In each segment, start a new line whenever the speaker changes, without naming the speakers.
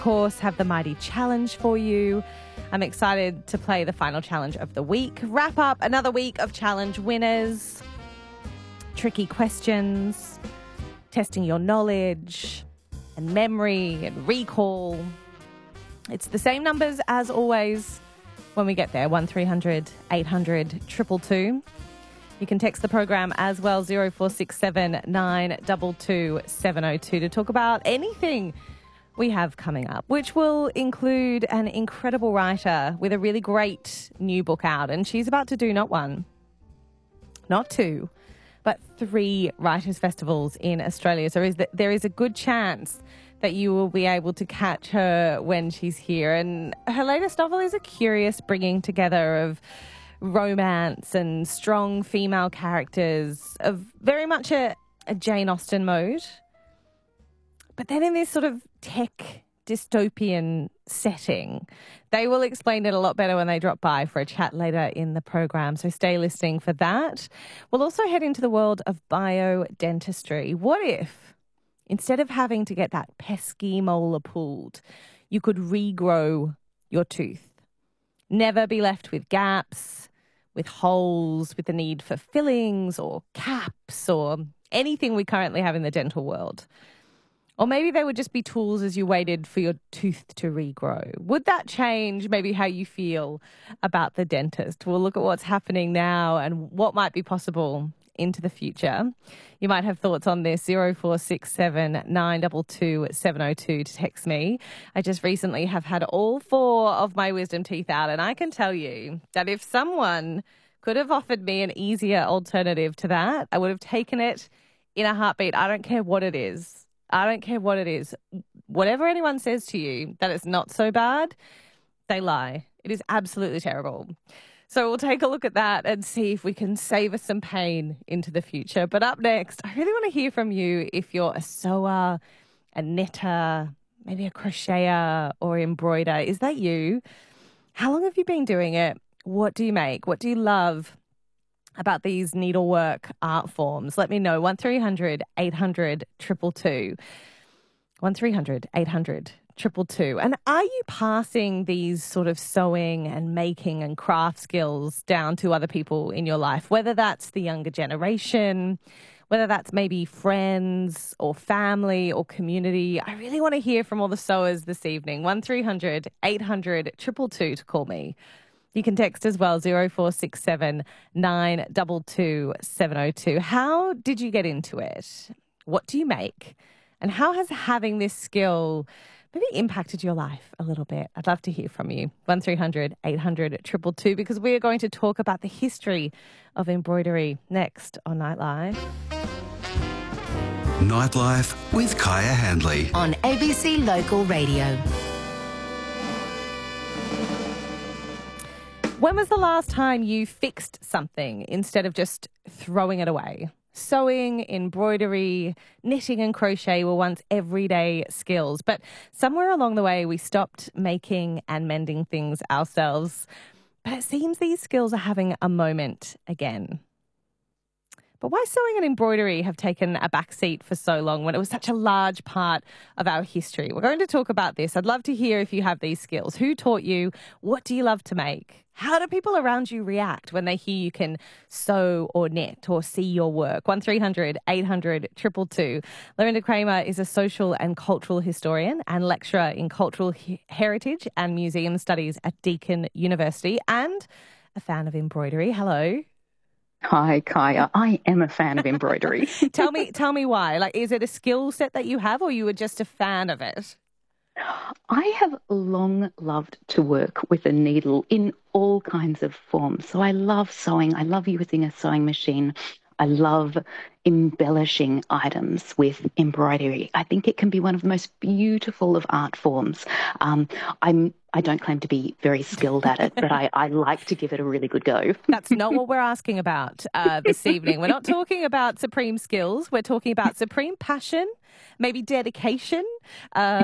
course, have the Mighty Challenge for you. I'm excited to play the final challenge of the week. Wrap up another week of challenge winners, tricky questions, testing your knowledge and memory and recall. It's the same numbers as always when we get there, 1300 800 222. You can text the program as well, 0467 922 702, to talk about anything we have coming up, which will include an incredible writer with a really great new book out. And she's about to do not one, not two, but 3 writers' festivals in Australia. So there is a good chance that you will be able to catch her when she's here. And her latest novel is a curious bringing together of romance and strong female characters of very much a Jane Austen mode. But then in this sort of tech dystopian setting, they will explain it a lot better when they drop by for a chat later in the program. So stay listening for that. We'll also head into the world of biodentistry. What if, instead of having to get that pesky molar pulled, you could regrow your tooth? Never be left with gaps, with holes, with the need for fillings or caps or anything we currently have in the dental world. Or maybe they would just be tools as you waited for your tooth to regrow. Would that change maybe how you feel about the dentist? We'll look at what's happening now and what might be possible into the future. You might have thoughts on this, 0467 922 702 to text me. I just recently have had all 4 of my wisdom teeth out, and I can tell you that if someone could have offered me an easier alternative to that, I would have taken it in a heartbeat. I don't care what it is. I don't care what it is. Whatever anyone says to you that it's not so bad, they lie. It is absolutely terrible. So we'll take a look at that and see if we can save us some pain into the future. But up next, I really want to hear from you if you're a sewer, a knitter, maybe a crocheter or embroider. Is that you? How long have you been doing it? What do you make? What do you love about these needlework art forms? Let me know. 1300 800 222. 1300 800 222. And are you passing these sort of sewing and making and craft skills down to other people in your life, whether that's the younger generation, whether that's maybe friends or family or community? I really want to hear from all the sewers this evening. 1300 800 222 to call me. You can text as well, 0467 922 702. How did you get into it? What do you make? And how has having this skill maybe impacted your life a little bit? I'd love to hear from you. 1300 800 222, because we are going to talk about the history of embroidery next on Nightlife.
Nightlife with Kaya Handley
on ABC Local Radio.
When was the last time you fixed something instead of just throwing it away? Sewing, embroidery, knitting and crochet were once everyday skills, but somewhere along the way we stopped making and mending things ourselves. But it seems these skills are having a moment again. But why sewing and embroidery have taken a backseat for so long when it was such a large part of our history? We're going to talk about this. I'd love to hear if you have these skills. Who taught you? What do you love to make? How do people around you react when they hear you can sew or knit or see your work? 1300 800 222. Lorinda Kramer is a social and cultural historian and lecturer in cultural heritage and museum studies at Deakin University and a fan of embroidery. Hello.
Hi, Kaya. I am a fan of embroidery.
Tell me why. Like, is it a skill set that you have, or you were just a fan of it?
I have long loved to work with a needle in all kinds of forms. So I love sewing. I love using a sewing machine. I love embellishing items with embroidery. I think it can be one of the most beautiful of art forms. I don't claim to be very skilled at it, but I like to give it a really good go.
That's not what we're asking about this evening. We're not talking about supreme skills. We're talking about supreme passion, maybe dedication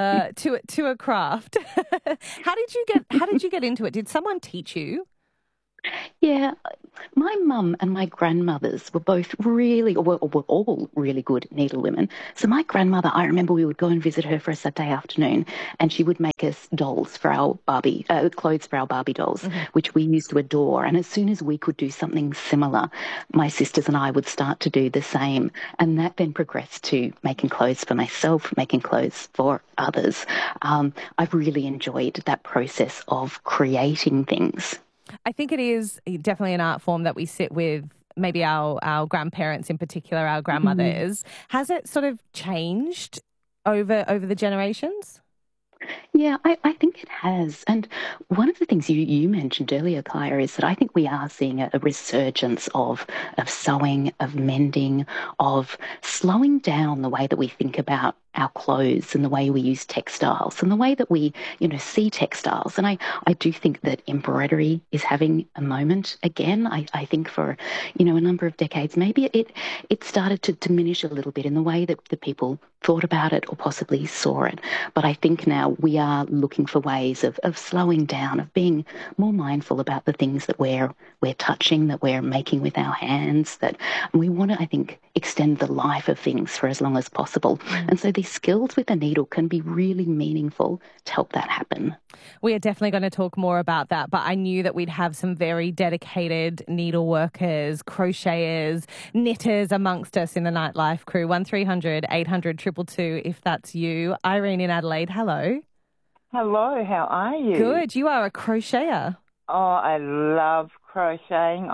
to a craft. How did you get into it? Did someone teach you?
Yeah, my mum and my grandmothers were both really, or were all really good needlewomen. So my grandmother, I remember we would go and visit her for a Saturday afternoon, and she would make us dolls for our Barbie, clothes for our Barbie dolls, which we used to adore. And as soon as we could do something similar, my sisters and I would start to do the same. And that then progressed to making clothes for myself, making clothes for others. I've really enjoyed that process of creating things.
I think it is definitely an art form that we sit with. Maybe our grandparents in particular, our grandmothers. Has it sort of changed over the generations?
Yeah, I think it has. And one of the things you mentioned earlier, Kaya, is that I think we are seeing a resurgence of sewing, of mending, of slowing down the way that we think about our clothes and the way we use textiles and the way that we, see textiles. And I do think that embroidery is having a moment again. I think for, a number of decades, maybe it started to diminish a little bit in the way that the people thought about it or possibly saw it. But I think now we are looking for ways of slowing down, of being more mindful about the things that we're touching, that we're making with our hands, that we want to, I think, extend the life of things for as long as possible. And so these skills with a needle can be really meaningful to help that happen.
We are definitely going to talk more about that, but I knew that we'd have some very dedicated needle workers, crocheters, knitters amongst us in the Nightlife crew. 1300 800 222 if that's you. Irene in Adelaide, hello.
Hello, how are you?
Good. You are a crocheter.
Oh, I love crocheting.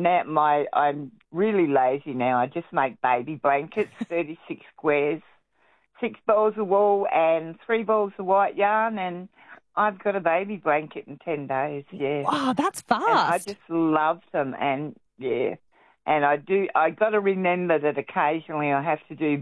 I'm really lazy now. I just make baby blankets, 36 squares, 6 balls of wool and 3 balls of white yarn, and I've got a baby blanket in 10 days, yeah.
Oh, that's fast.
And I just love them, and yeah. And I got to remember that occasionally I have to do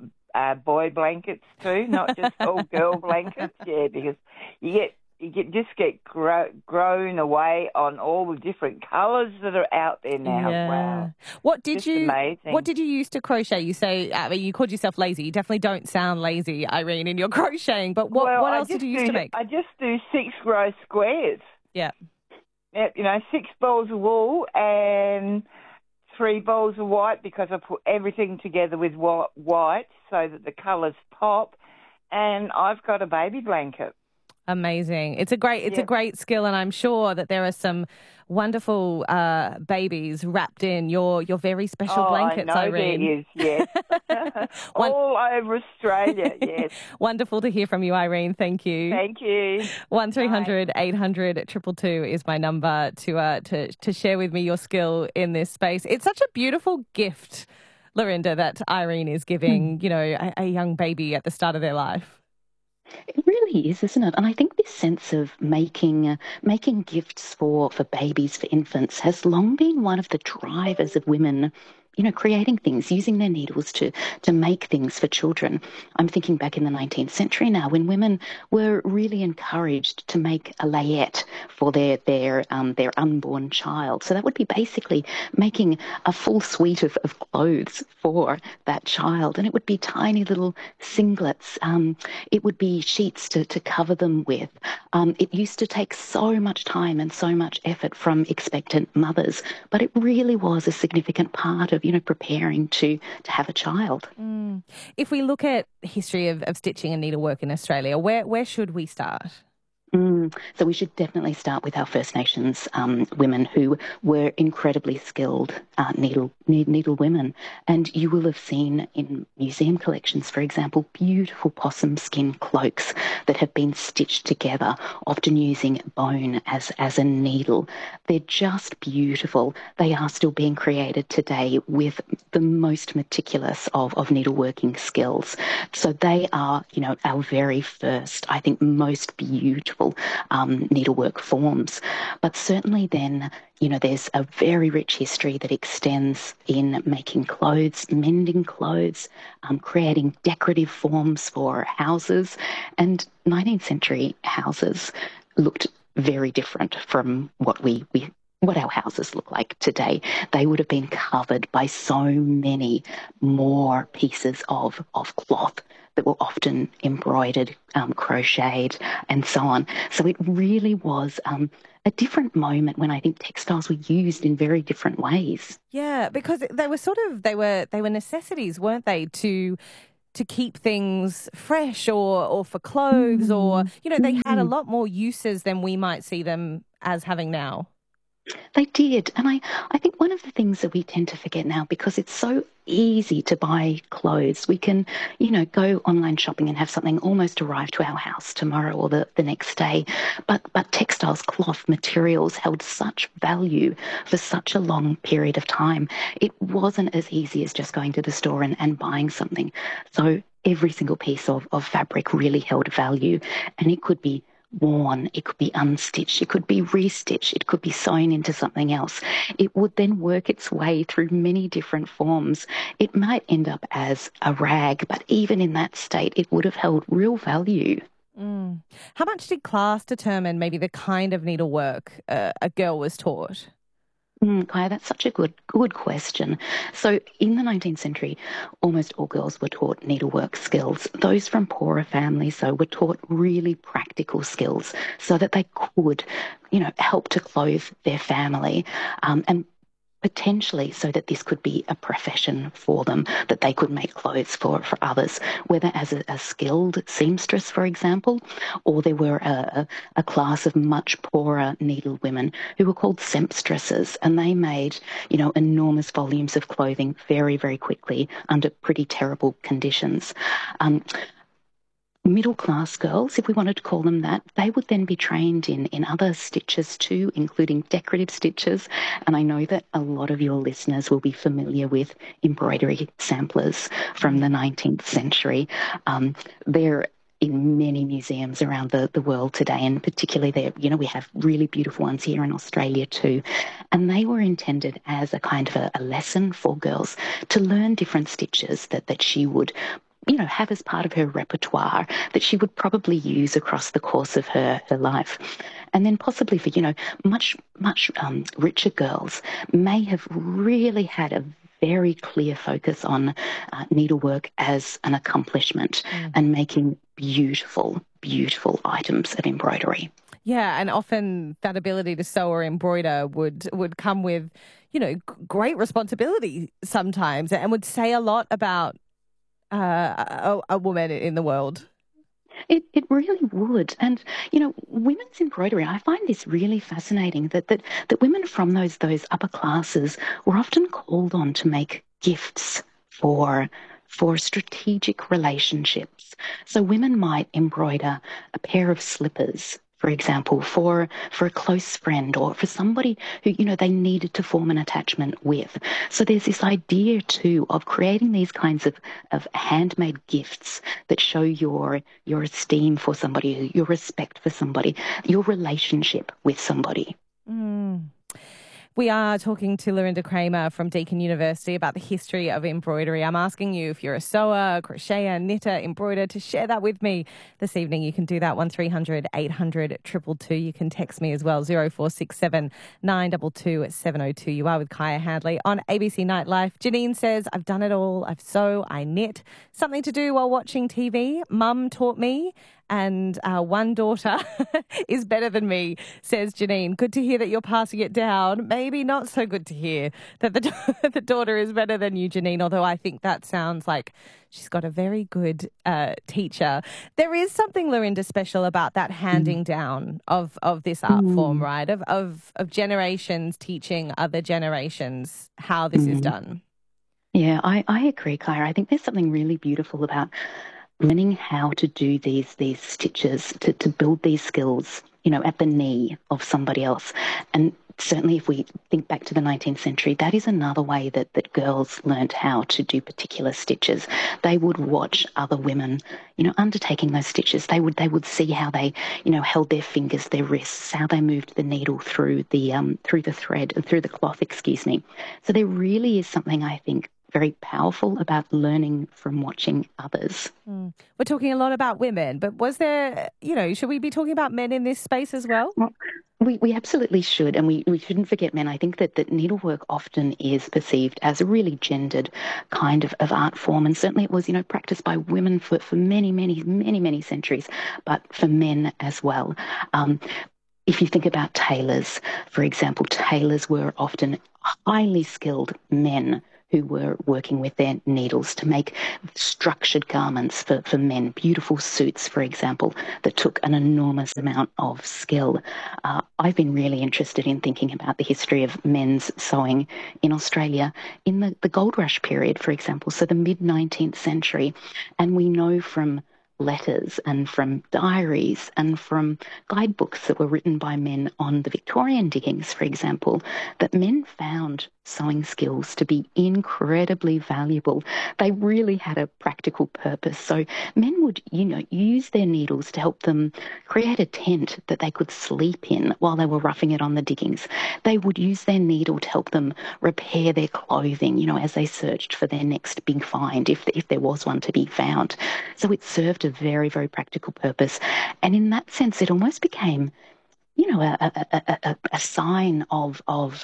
boy blankets too, not just all girl blankets, yeah, because you get grown away on all the different colours that are out there now.
Yeah.
Wow.
Amazing.
What
did you use to crochet? You say you called yourself lazy. You definitely don't sound lazy, Irene, in your crocheting. But what else did you use to make?
I just do 6 row squares.
Yeah.
Yep, 6 balls of wool and 3 balls of white, because I put everything together with white so that the colours pop. And I've got a baby blanket.
Amazing. It's a great skill, and I'm sure that there are some wonderful babies wrapped in your very special blankets,
I know
Irene.
There is, yes. All over Australia, yes.
Wonderful to hear from you, Irene. Thank you.
Thank you.
1300 800 222 is my number to share with me your skill in this space. It's such a beautiful gift, Lorinda, that Irene is giving, a young baby at the start of their life.
It really is, isn't it? And I think this sense of making gifts for babies, for infants, has long been one of the drivers of women, creating things, using their needles to make things for children. I'm thinking back in the 19th century now, when women were really encouraged to make a layette for their unborn child. So that would be basically making a full suite of clothes for that child, and it would be tiny little singlets. It would be sheets to cover them with. It used to take so much time and so much effort from expectant mothers, but it really was a significant part of preparing to have a child.
If we look at history of stitching and needlework in Australia, where should we start?
So we should definitely start with our First Nations women, who were incredibly skilled needle women. And you will have seen in museum collections, for example, beautiful possum skin cloaks that have been stitched together, often using bone as a needle. They're just beautiful. They are still being created today with the most meticulous of needleworking skills. So they are, our very first, I think, most beautiful needlework forms. But certainly then, there's a very rich history that extends in making clothes, mending clothes, creating decorative forms for houses. And 19th century houses looked very different from what we what our houses look like today, they would have been covered by so many more pieces of cloth that were often embroidered, crocheted, and so on. So it really was a different moment when I think textiles were used in very different ways.
Yeah, because they were necessities, weren't they, to keep things fresh or for clothes or, they had a lot more uses than we might see them as having now.
They did. And I think one of the things that we tend to forget now, because it's so easy to buy clothes, we can, go online shopping and have something almost arrive to our house tomorrow or the next day. But textiles, cloth, materials held such value for such a long period of time. It wasn't as easy as just going to the store and buying something. So every single piece of fabric really held value, and it could be worn, it could be unstitched, it could be restitched, it could be sewn into something else. It would then work its way through many different forms. It might end up as a rag, but even in that state, it would have held real value.
How much did class determine maybe the kind of needlework a girl was taught?
Kaya, that's such a good question. So in the 19th century, almost all girls were taught needlework skills. Those from poorer families, though, were taught really practical skills so that they could, help to clothe their family, and potentially so that this could be a profession for them, that they could make clothes for others, whether as a skilled seamstress, for example, or there were a class of much poorer needlewomen who were called sempstresses, and they made, enormous volumes of clothing very, very quickly under pretty terrible conditions. Middle-class girls, if we wanted to call them that, they would then be trained in other stitches too, including decorative stitches. And I know that a lot of your listeners will be familiar with embroidery samplers from the 19th century. They're in many museums around the world today, and particularly there, we have really beautiful ones here in Australia too. And they were intended as a kind of a lesson for girls to learn different stitches that she would have as part of her repertoire that she would probably use across the course of her life. And then possibly for, much richer girls may have really had a very clear focus on needlework as an accomplishment and making beautiful, beautiful items of embroidery.
Yeah, and often that ability to sew or embroider would come with, great responsibility sometimes, and would say a lot about a woman in the world.
It really would. And, women's embroidery, I find this really fascinating that women from those upper classes were often called on to make gifts for strategic relationships. So women might embroider a pair of slippers, for example, for a close friend or for somebody who, they needed to form an attachment with. So there's this idea too of creating these kinds of handmade gifts that show your esteem for somebody, your respect for somebody, your relationship with somebody.
We are talking to Lorinda Kramer from Deakin University about the history of embroidery. I'm asking you if you're a sewer, crocheter, knitter, embroiderer, to share that with me this evening. You can do that 1300 800 222. You can text me as well, 0467 922 702. You are with Kaya Handley on ABC Nightlife. Janine says, I've done it all. I've sew, I knit. Something to do while watching TV. Mum taught me. And one daughter is better than me, says Janine. Good to hear that you're passing it down. Maybe not so good to hear that the daughter is better than you, Janine, although I think that sounds like she's got a very good teacher. There is something, Lorinda, special about that handing down of this art form, right? Of generations teaching other generations how this is done.
Yeah, I agree, Kaya. I think there's something really beautiful about learning how to do these stitches, to build these skills, at the knee of somebody else. And certainly if we think back to the 19th century, that is another way that girls learned how to do particular stitches. They would watch other women, undertaking those stitches. They would see how they, held their fingers, their wrists, how they moved the needle through the thread, through the cloth, So there really is something, I think, very powerful about learning from watching others.
We're talking a lot about women, but was there, should we be talking about men in this space as well?
We absolutely should, and we shouldn't forget men. I think that needlework often is perceived as a really gendered kind of art form, and certainly it was, practiced by women for many, many, many, many centuries, but for men as well. If you think about tailors, for example, tailors were often highly skilled men who were working with their needles to make structured garments for men, beautiful suits, for example, that took an enormous amount of skill. I've been really interested in thinking about the history of men's sewing in Australia in the gold rush period, for example, so the mid-19th century. And we know from letters and from diaries and from guidebooks that were written by men on the Victorian diggings, for example, that men found sewing skills to be incredibly valuable. They really had a practical purpose. So men would, use their needles to help them create a tent that they could sleep in while they were roughing it on the diggings. They would use their needle to help them repair their clothing, as they searched for their next big find, if there was one to be found. So it served a very, very practical purpose. And in that sense, it almost became, a sign of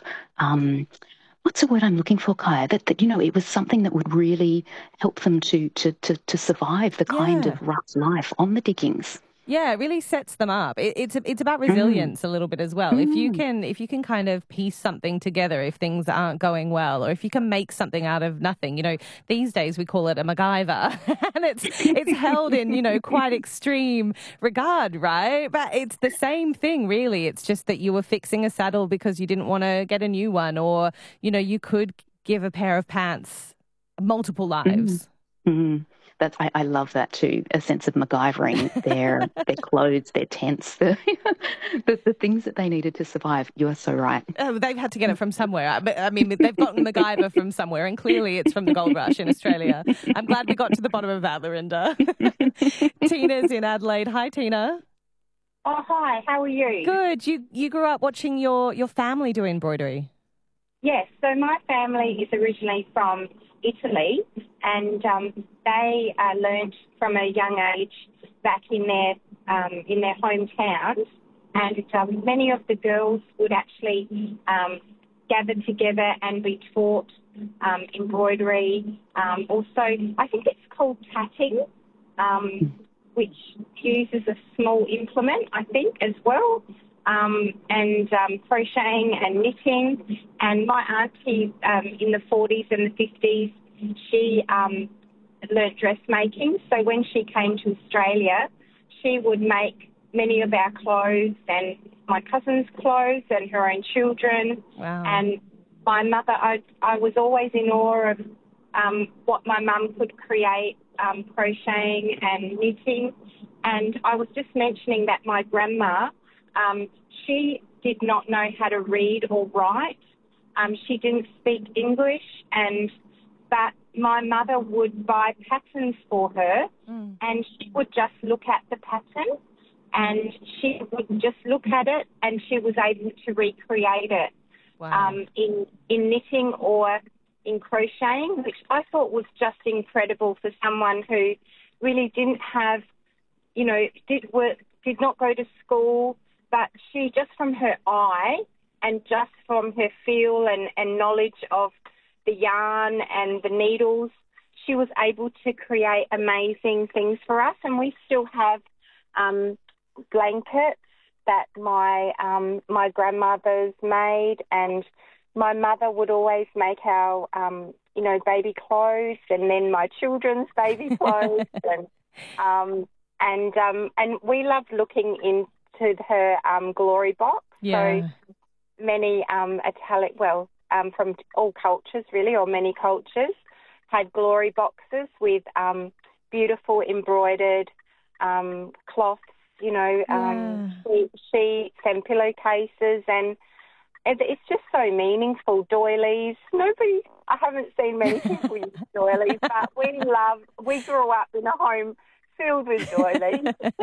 what's the word I'm looking for, Kaya? That it was something that would really help them to survive the kind of rough life on the diggings.
Yeah, it really sets them up. It's about resilience a little bit as well. If you can kind of piece something together, if things aren't going well, or if you can make something out of nothing, these days we call it a MacGyver, and it's held in quite extreme regard, right? But it's the same thing, really. It's just that you were fixing a saddle because you didn't want to get a new one, or you could give a pair of pants multiple lives.
Mm-hmm. I love that too, a sense of MacGyvering their clothes, their tents, the things that they needed to survive. You are so right.
They've had to get it from somewhere. I mean, they've gotten MacGyver from somewhere, and clearly it's from the gold rush in Australia. I'm glad we got to the bottom of that, Lorinda. Tina's in Adelaide. Hi, Tina.
Oh, hi. How are you?
Good. You grew up watching your family do embroidery?
Yes. So my family is originally from Italy, and they learned from a young age back in their hometowns, and many of the girls would actually gather together and be taught embroidery. Also, I think it's called tatting, which uses a small implement, I think, as well. And crocheting and knitting. And my auntie in the 40s and the 50s, she learnt dressmaking. So when she came to Australia, she would make many of our clothes and my cousin's clothes and her own children.
Wow.
And my mother, I was always in awe of what my mum could create, crocheting and knitting. And I was just mentioning that my grandma, she did not know how to read or write. She didn't speak English, but my mother would buy patterns for her, and she would just look at the pattern, and she would just look at it, and she was able to recreate it.
Wow.
In knitting or in crocheting, which I thought was just incredible for someone who really didn't have, did not go to school. But she, just from her eye and just from her feel and knowledge of the yarn and the needles, she was able to create amazing things for us. And we still have blankets that my grandmother's made, and my mother would always make our, baby clothes, and then my children's baby clothes. And we loved looking into her glory box.
Yeah.
So many from all cultures really, or many cultures, had glory boxes with beautiful embroidered cloths, sheets and pillowcases, and it's just so meaningful. Doilies. I haven't seen many people use doilies, but we grew up in a home filled with doilies.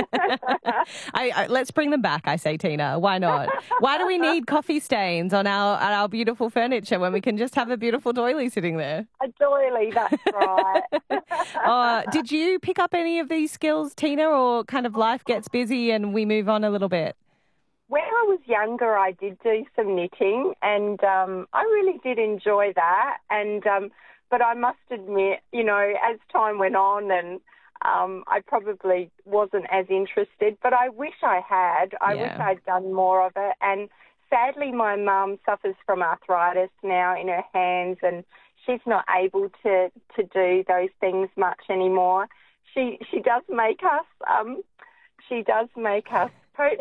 Let's bring them back, I say, Tina. Why not? Why do we need coffee stains on our beautiful furniture when we can just have a beautiful doily sitting there?
A doily, that's right.
Did you pick up any of these skills, Tina, or kind of life gets busy and we move on a little bit?
When I
was younger, I did do some knitting, and I really did enjoy that. And but I must admit, you know, as time went on, and I probably wasn't as interested. But I wish I had. I wish I'd done more of it. And sadly, my mum suffers from arthritis now in her hands, and she's not able to do those things much anymore. She does make us